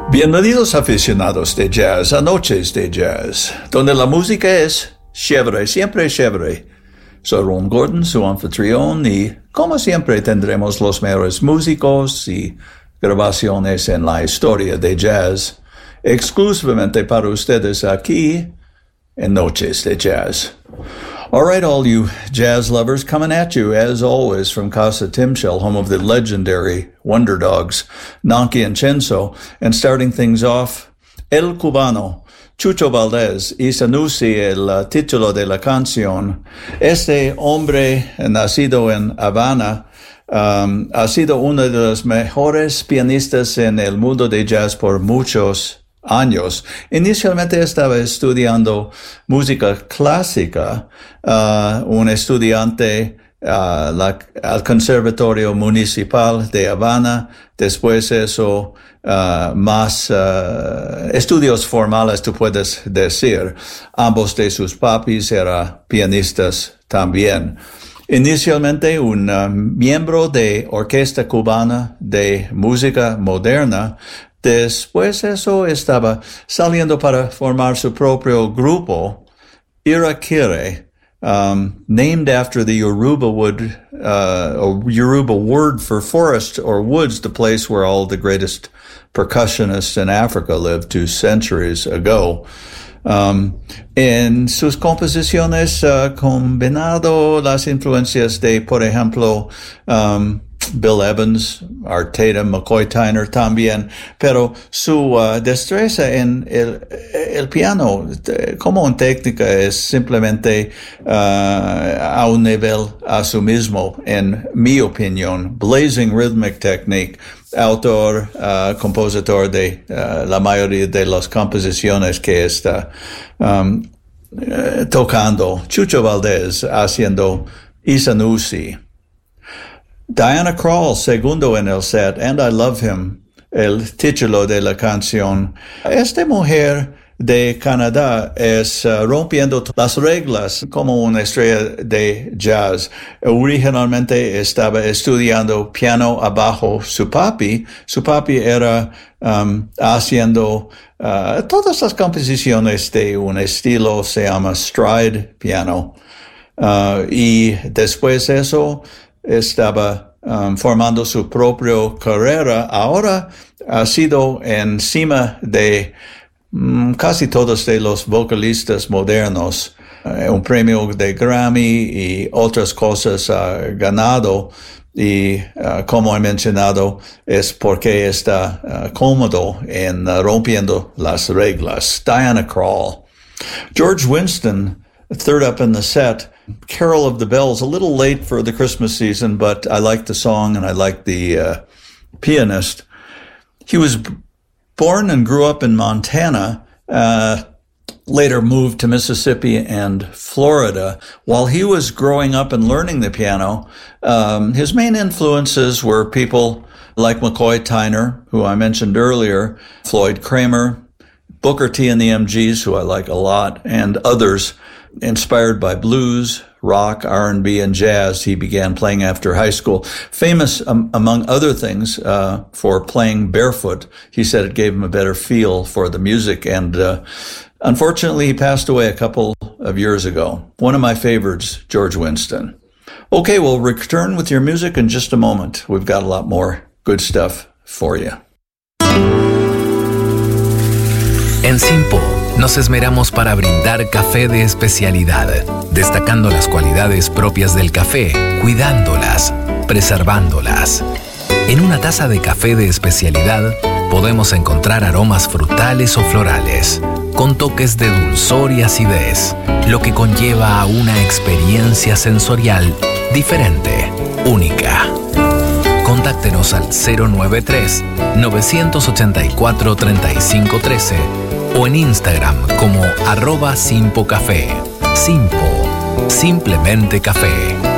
Bienvenidos aficionados de jazz a Noches de Jazz, donde la música es chévere, siempre chévere. Soy Ron Gordon, su anfitrión, y como siempre tendremos los mejores músicos y grabaciones en la historia de jazz, exclusivamente para ustedes aquí en Noches de Jazz. All right, all you jazz lovers, coming at you, as always, from Casa Timshel, home of the legendary Wonder Dogs, Nanki and Chenso, and starting things off, El Cubano, Chucho Valdés, y Sanusi, el título de la canción. Este hombre, nacido en Habana, ha sido uno de los mejores pianistas en el mundo de jazz por muchos años. Inicialmente estaba estudiando música clásica, un estudiante al Conservatorio Municipal de Habana. Después eso, más estudios formales, tú puedes decir. Ambos de sus papis eran pianistas también. Inicialmente un miembro de Orquesta Cubana de Música Moderna. Después eso estaba saliendo para formar su propio grupo, Irakere, named after the Yoruba word for forest or woods, the place where all the greatest percussionists in Africa lived 2 centuries ago. En sus composiciones, combinado las influencias de, por ejemplo, Bill Evans, Art Tatum, McCoy Tyner también, pero su destreza en el piano como en técnica es simplemente a un nivel a su mismo, en mi opinión. Blazing Rhythmic Technique, autor, compositor de la mayoría de las composiciones que está tocando. Chucho Valdés haciendo Isanusi. Diana Krall, segundo en el set, And I Love Him, el título de la canción. Esta mujer de Canadá es rompiendo las reglas como una estrella de jazz. Originalmente estaba estudiando piano abajo su papi. Su papi era haciendo todas las composiciones de un estilo, se llama stride piano. Y después eso estaba formando su propia carrera. Ahora ha sido encima de casi todos de los vocalistas modernos. Un premio de Grammy y otras cosas ha ganado. Y como he mencionado, es porque está cómodo en rompiendo las reglas. Diana Krall. George Winston, third up in the set. Carol of the Bells, a little late for the Christmas season, but I like the song and I like the pianist. He was born and grew up in Montana, later moved to Mississippi and Florida. While he was growing up and learning the piano, his main influences were people like McCoy Tyner, who I mentioned earlier, Floyd Kramer, Booker T and the MGs, who I like a lot, and others. Inspired by blues, rock, R&B, and jazz, he began playing after high school. Famous, among other things, for playing barefoot. He said it gave him a better feel for the music, and unfortunately, he passed away a couple of years ago. One of my favorites, George Winston. Okay, we'll return with your music in just a moment. We've got a lot more good stuff for you. En Simpo nos esmeramos para brindar café de especialidad, destacando las cualidades propias del café, cuidándolas, preservándolas. En una taza de café de especialidad podemos encontrar aromas frutales o florales, con toques de dulzor y acidez, lo que conlleva a una experiencia sensorial diferente, única. Contáctenos al 093-984-3513 o en Instagram como @simpocafé. Simpo, simplemente café.